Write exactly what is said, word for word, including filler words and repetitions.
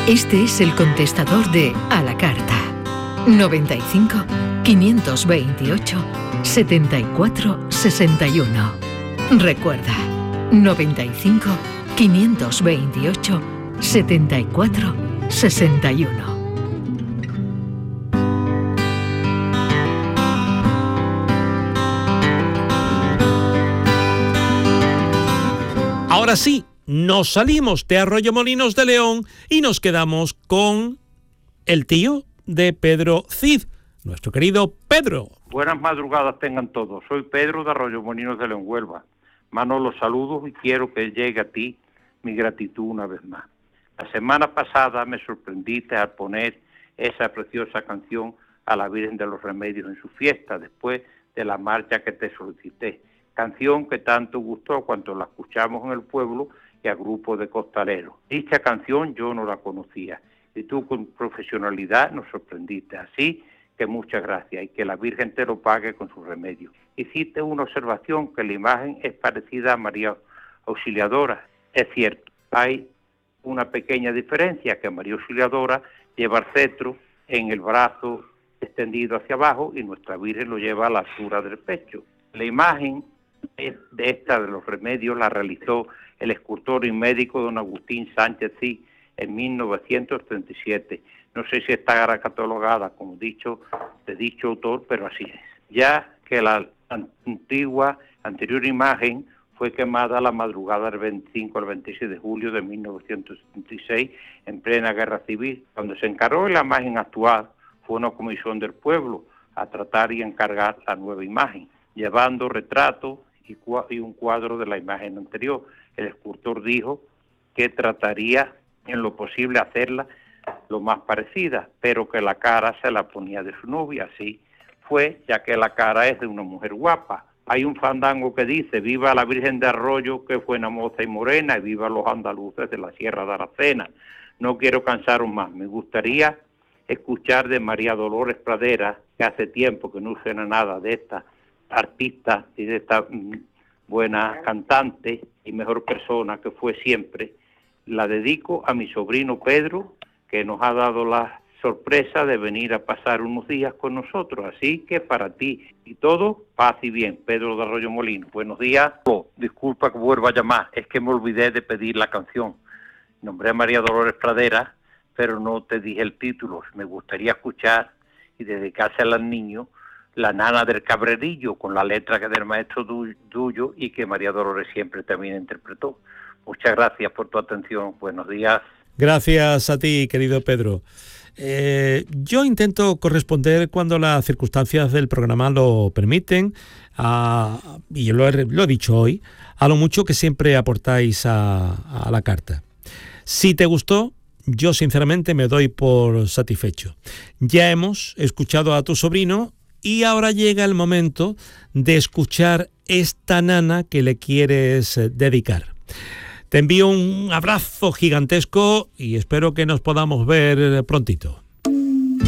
Este es el contestador de A la Carta. noventa y cinco, quinientos veintiocho, setenta y cuatro, sesenta y uno. Recuerda, noventa y cinco, quinientos veintiocho, setenta y cuatro, sesenta y uno. Ahora sí, nos salimos de Arroyomolinos de León y nos quedamos con el tío de Pedro Cid, nuestro querido Pedro. Buenas madrugadas tengan todos. Soy Pedro de Arroyomolinos de León, Huelva. Manolo, saludos y quiero que llegue a ti mi gratitud una vez más. La semana pasada me sorprendiste al poner esa preciosa canción a la Virgen de los Remedios en su fiesta, después de la marcha que te solicité. Canción que tanto gustó cuando la escuchamos en el pueblo y a grupos de costaleros. Dicha canción yo no la conocía y tú con profesionalidad nos sorprendiste. Así que muchas gracias y que la Virgen te lo pague con su remedio. Hiciste una observación que la imagen es parecida a María Auxiliadora. Es cierto, hay una pequeña diferencia, que María Auxiliadora lleva el cetro en el brazo extendido hacia abajo y nuestra Virgen lo lleva a la altura del pecho. La imagen de esta de los remedios la realizó el escultor y médico don Agustín Sánchez Cid en mil novecientos treinta y siete. No sé si está catalogada como dicho de dicho autor, pero así es. Ya que la antigua, anterior imagen fue quemada la madrugada del veinticinco al veintiséis de julio de mil novecientos setenta y seis en plena guerra civil. Cuando se encargó de la imagen actual, fue una comisión del pueblo a tratar y encargar la nueva imagen, llevando retratos y, y un cuadro de la imagen anterior. El escultor dijo que trataría en lo posible hacerla lo más parecida, pero que la cara se la ponía de su novia. Así fue, ya que la cara es de una mujer guapa. Hay un fandango que dice: viva la Virgen de Arroyo, que fue una moza y morena, y viva los andaluces de la Sierra de Aracena. No quiero cansaros más, me gustaría escuchar de María Dolores Pradera, que hace tiempo que no suena nada de esta artista y de esta mm, buena cantante y mejor persona que fue siempre. La dedico a mi sobrino Pedro, que nos ha dado la sorpresa de venir a pasar unos días con nosotros. Así que para ti y todo, paz y bien. Pedro de Arroyomolinos. Buenos días. Oh, disculpa que vuelva a llamar, es que me olvidé de pedir la canción. Nombré a María Dolores Pradera, pero no te dije el título. Me gustaría escuchar y dedicársela al niño La Nana del Cabrerillo, con la letra que del maestro tuyo y que María Dolores siempre también interpretó. Muchas gracias por tu atención. Buenos días. Gracias a ti, querido Pedro. Eh, yo intento corresponder cuando las circunstancias del programa lo permiten, a, y lo he, lo he dicho hoy, a lo mucho que siempre aportáis a, a la carta. Si te gustó, yo sinceramente me doy por satisfecho. Ya hemos escuchado a tu sobrino y ahora llega el momento de escuchar esta nana que le quieres dedicar. Te envío un abrazo gigantesco y espero que nos podamos ver prontito.